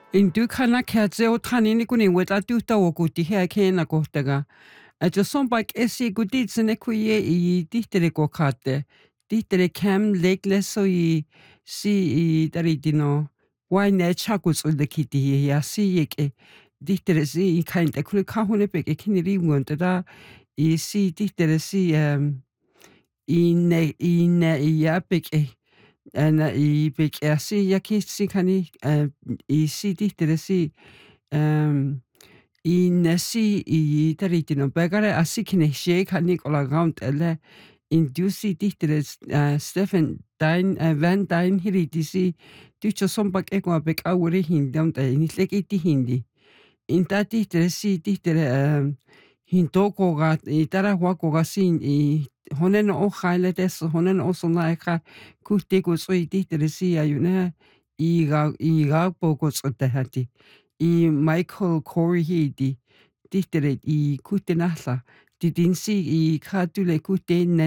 Indukana khatseo thanini kuni weta tuta wokuti hea kena kohtaga. Ajo sombak esi guditsene kuye I dihtere ko kate. Dihtere Cam Lake so I taritino. Waine chakus uldekiti ya si yeke. Dihtere si I kainte kuli kahune peke kiniri wontada. I si dihtere si I ya peke. Ana I peke asi yaki si kani I si dihtere si I nasi I taritino bagare asi kine shake hani kola gaunt ele indusi dihtere Stefan Dein Van Dein hiritisi ducho sombak ekwa bek awuri hindam ta nitleki ti hindi inta dihtere si dihtere hintoko ga itara wako ga sin I honen o haile des honen o sona eka kuste ko so dihtere si ayuna I ga poko hati I Michael Corey hidi dihtere I kutenahla didinsi I katule kuten